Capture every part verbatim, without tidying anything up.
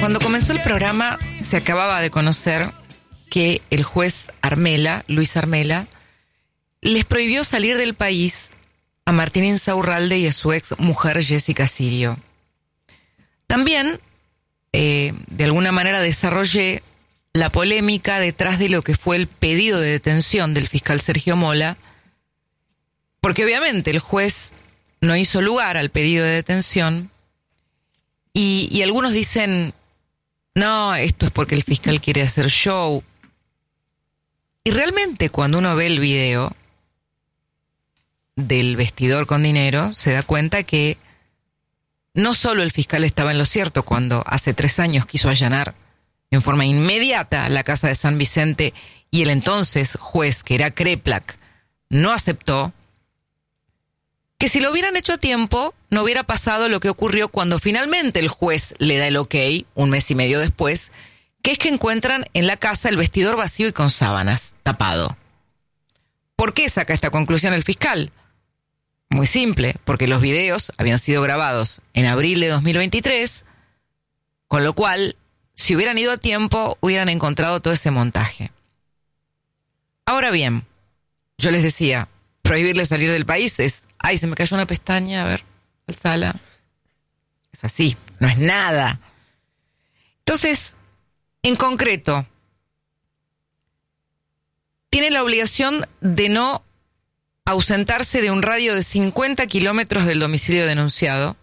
Cuando comenzó el programa se acababa de conocer que el juez Armela, Luis Armela, les prohibió salir del país a Martín Insaurralde y a su ex mujer Jessica Sirio. También, eh, de alguna manera, desarrollé la polémica detrás de lo que fue el pedido de detención del fiscal Sergio Mola, porque obviamente el juez no hizo lugar al pedido de detención y, y algunos dicen, no, esto es porque el fiscal quiere hacer show. Y realmente cuando uno ve el video del vestidor con dinero, se da cuenta que no solo el fiscal estaba en lo cierto cuando hace tres años quiso allanar en forma inmediata la casa de San Vicente y el entonces juez, que era Kreplak, no aceptó, que si lo hubieran hecho a tiempo no hubiera pasado lo que ocurrió cuando finalmente el juez le da el ok, un mes y medio después, que es que encuentran en la casa el vestidor vacío y con sábanas, tapado. ¿Por qué saca esta conclusión el fiscal? Muy simple, porque los videos habían sido grabados en abril de dos mil veintitrés, con lo cual, si hubieran ido a tiempo, hubieran encontrado todo ese montaje. Ahora bien, yo les decía, prohibirle salir del país es, ay, se me cayó una pestaña, a ver, alzala. Es así, no es nada. Entonces, en concreto, tiene la obligación de no ausentarse de un radio de cincuenta kilómetros del domicilio denunciado,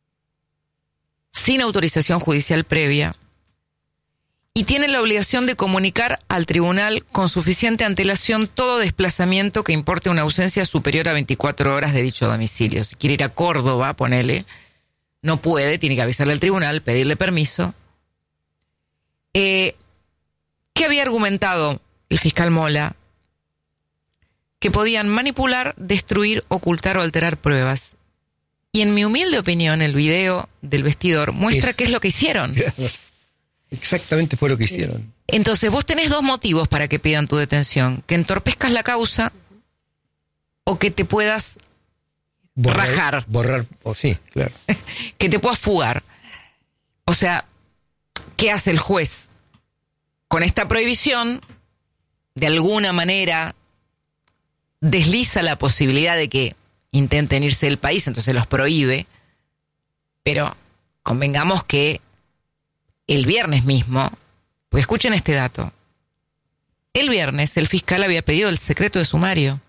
sin autorización judicial previa, y tiene la obligación de comunicar al tribunal con suficiente antelación todo desplazamiento que importe una ausencia superior a veinticuatro horas de dicho domicilio. Si quiere ir a Córdoba, ponele, no puede, tiene que avisarle al tribunal, pedirle permiso. Eh, ¿Qué había argumentado el fiscal Mola? Que podían manipular, destruir, ocultar o alterar pruebas. Y en mi humilde opinión, el video del vestidor muestra es, qué es lo que hicieron. Exactamente fue lo que hicieron. Entonces vos tenés dos motivos para que pidan tu detención: que entorpezcas la causa o que te puedas borrar, rajar. Borrar, o oh, sí, claro. Que te puedas fugar. O sea, ¿qué hace el juez? Con esta prohibición, de alguna manera desliza la posibilidad de que intenten irse del país, entonces los prohíbe, pero convengamos que el viernes mismo, pues escuchen este dato, el viernes el fiscal había pedido el secreto de sumario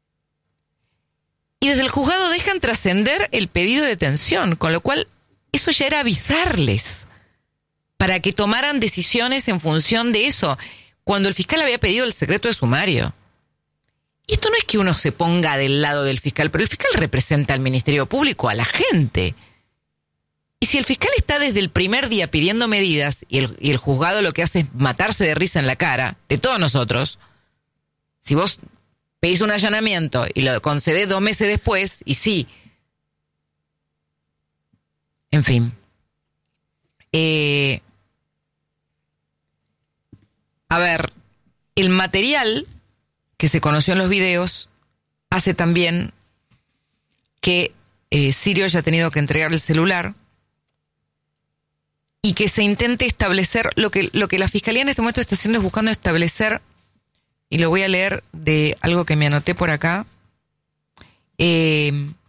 y desde el juzgado dejan trascender el pedido de detención, con lo cual eso ya era avisarles para que tomaran decisiones en función de eso, cuando el fiscal había pedido el secreto de sumario. Y esto no es que uno se ponga del lado del fiscal, pero el fiscal representa al Ministerio Público, a la gente. Y si el fiscal está desde el primer día pidiendo medidas y el, y el juzgado lo que hace es matarse de risa en la cara, de todos nosotros, si vos pedís un allanamiento y lo concedés dos meses después, y sí. En fin. Eh, a ver, el material que se conoció en los videos hace también que eh, Sirio haya tenido que entregar el celular y que se intente establecer, lo que, lo que la Fiscalía en este momento está haciendo es buscando establecer, y lo voy a leer de algo que me anoté por acá, eh,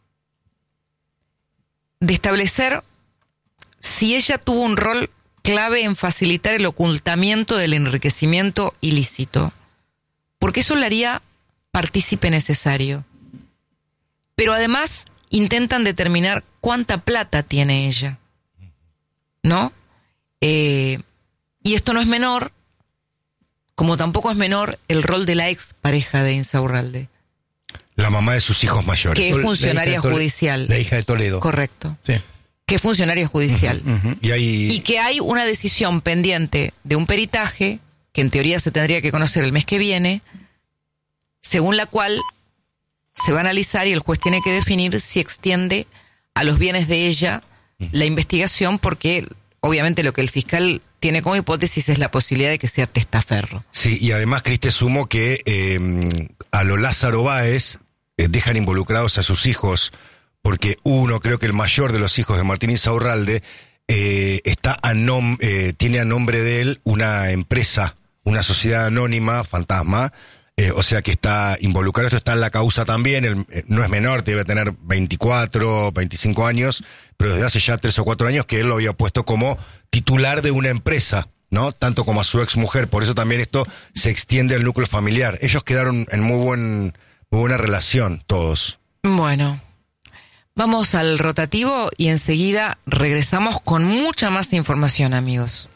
de establecer si ella tuvo un rol clave en facilitar el ocultamiento del enriquecimiento ilícito, porque eso la haría partícipe necesario. Pero además intentan determinar cuánta plata tiene ella, ¿no? Eh, y esto no es menor, como tampoco es menor el rol de la ex pareja de Insaurralde. La mamá de sus hijos mayores. Que es funcionaria la judicial. La hija de Toledo. Correcto. Sí. Que es funcionaria judicial. Uh-huh, uh-huh. Y, hay... y que hay una decisión pendiente de un peritaje, que en teoría se tendría que conocer el mes que viene, según la cual se va a analizar y el juez tiene que definir si extiende a los bienes de ella la investigación, porque obviamente lo que el fiscal tiene como hipótesis es la posibilidad de que sea testaferro. Sí, y además, Criste, sumo que eh, a lo Lázaro Báez eh, dejan involucrados a sus hijos, porque uno, creo que el mayor de los hijos de Martín Insaurralde, eh, está a nom eh, tiene a nombre de él una empresa, una sociedad anónima, fantasma, eh, o sea que está involucrado, esto está en la causa también, él, eh, no es menor, debe tener veinticuatro, veinticinco años, pero desde hace ya tres o cuatro años que él lo había puesto como titular de una empresa, ¿no? Tanto como a su ex mujer, por eso también esto se extiende al núcleo familiar. Ellos quedaron en muy buen, muy buena relación, todos. Bueno, vamos al rotativo y enseguida regresamos con mucha más información, amigos.